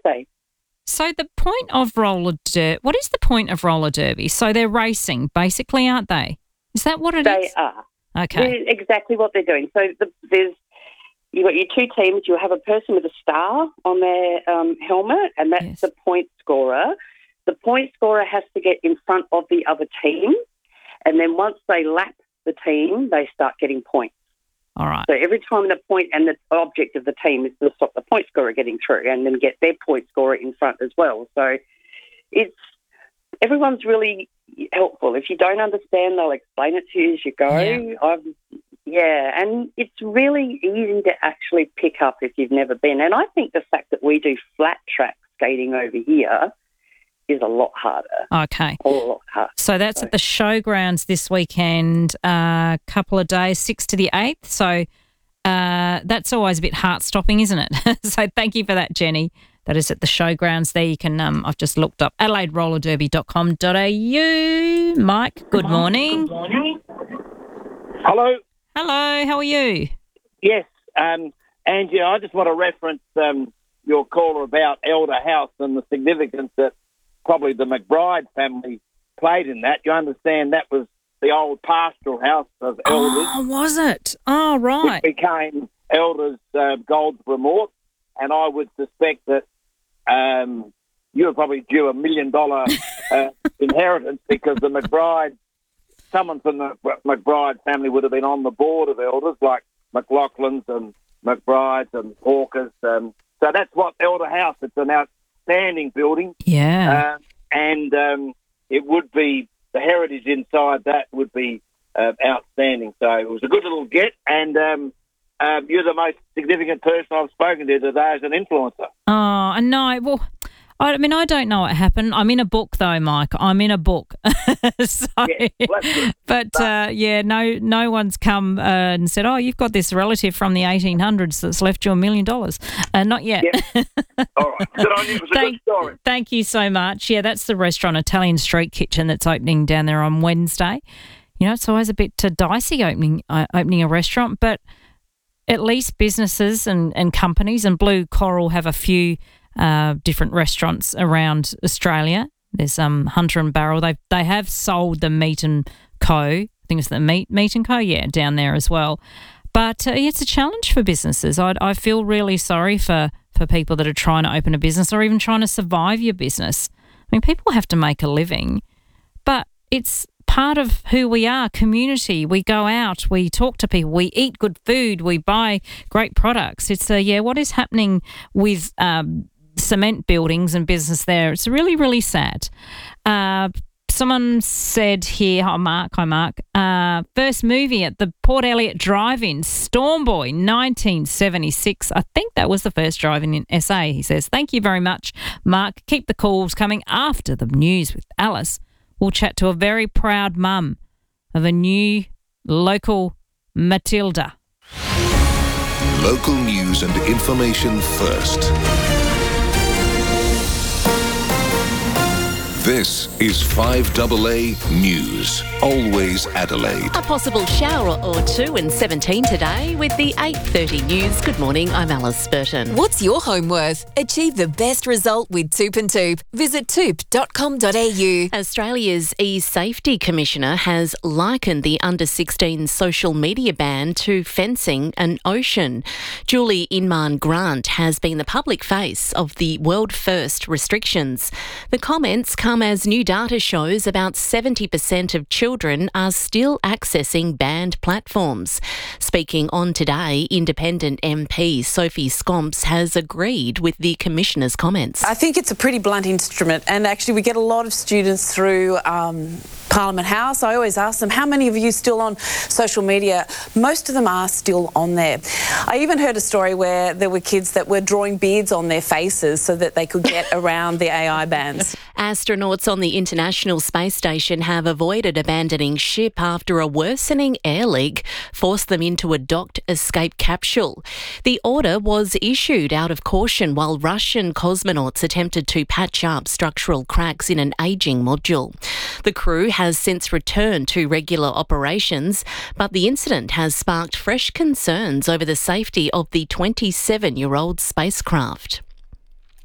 say. So the point of what is the point of roller derby? So they're racing, basically, aren't they? Is that what it is? They are. Okay. This is exactly what they're doing. So you've got your two teams. You have a person with a star on their helmet, and that's the point scorer. The point scorer has to get in front of the other team, and then once they lap the team, they start getting points. All right. So every time the point and the object of the team is to stop the point scorer getting through and then get their point scorer in front as well. So everyone's really helpful. If you don't understand, they'll explain it to you as you go. Yeah. And it's really easy to actually pick up if you've never been. And I think the fact that we do flat track skating over here is a lot harder. Okay. A lot harder. So that's at the showgrounds this weekend, a couple of days, 6th to the 8th. So that's always a bit heart-stopping, isn't it? So thank you for that, Jenny. That is at the showgrounds there. You can, I've just looked up adelaiderollerderby.com.au. Mike, good morning. Good morning. Hello. Hello, how are you? Yes, Angie, I just want to reference your caller about Elder House and the significance that probably the McBride family played in that. You understand that was the old pastoral house of Elders. Oh, was it? Oh, right. Which became Elders Goldsboro Mort, and I would suspect that you were probably due $1 million inheritance because the McBride, someone from the McBride family would have been on the board of Elders, like McLaughlin's and McBride's and Hawkers. So that's what Elder House, it's an outstanding building. Yeah. And it would be, the heritage inside that would be outstanding. So it was a good little get, and you're the most significant person I've spoken to today as an influencer. Oh, I know. Well, I mean, I don't know what happened. I'm in a book, though, Mike. I'm in a book. So, yeah, but no one's come and said, oh, you've got this relative from the 1800s that's left you $1 million. Not yet. Yeah. All right. Good on you. It was a good story. Thank you so much. Yeah, that's the restaurant, Italian Street Kitchen, that's opening down there on Wednesday. You know, it's always a bit dicey opening a restaurant, but at least businesses and companies, and Blue Coral have a few different restaurants around Australia. There's Hunter and Barrel. They have sold the Meat and Co. I think it's the Meat and Co. Yeah, down there as well. But it's a challenge for businesses. I feel really sorry for people that are trying to open a business or even trying to survive your business. I mean, people have to make a living, but it's part of who we are, community. We go out, we talk to people, we eat good food, we buy great products. It's what is happening with cement buildings and business there? It's really, really sad. Someone said here, hi Mark, first movie at the Port Elliot Drive-In, Stormboy, 1976. I think that was the first drive-in in SA, he says. Thank you very much, Mark. Keep the calls coming after the news with Alice. We'll chat to a very proud mum of a new local Matilda. Local news and information first. This is 5AA News. Always Adelaide. A possible shower or two in 17 today with the 8:30 news. Good morning, I'm Alice Burton. What's your home worth? Achieve the best result with Toop and Toop. Visit toop.com.au. Australia's e-safety commissioner has likened the under-16 social media ban to fencing an ocean. Julie Inman Grant has been the public face of the world-first restrictions. The comments come as new data shows about 70% of children are still accessing banned platforms. Speaking on Today, independent MP Sophie Scomps has agreed with the Commissioner's comments. I think it's a pretty blunt instrument, and actually we get a lot of students through Parliament House. I always ask them, how many of you still on social media? Most of them are still on there. I even heard a story where there were kids that were drawing beards on their faces so that they could get around the AI bans. Astronauts on the International Space Station have avoided abandoning ship after a worsening air leak forced them into a docked escape capsule. The order was issued out of caution while Russian cosmonauts attempted to patch up structural cracks in an ageing module. The crew has since returned to regular operations, but the incident has sparked fresh concerns over the safety of the 27-year-old spacecraft.